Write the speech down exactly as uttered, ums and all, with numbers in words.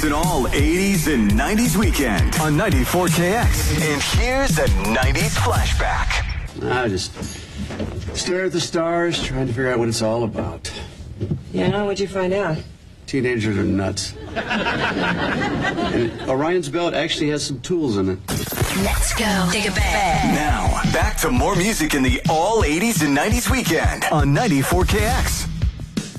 an all eighties and nineties weekend on ninety-four K X. And here's a nineties flashback. I just stare at the stars, trying to figure out what it's all about. Yeah, what'd you find out? Teenagers are nuts. And Orion's belt actually has some tools in it. Let's go. Take it back. Now, back to more music in the all eighties and nineties weekend on ninety-four K X.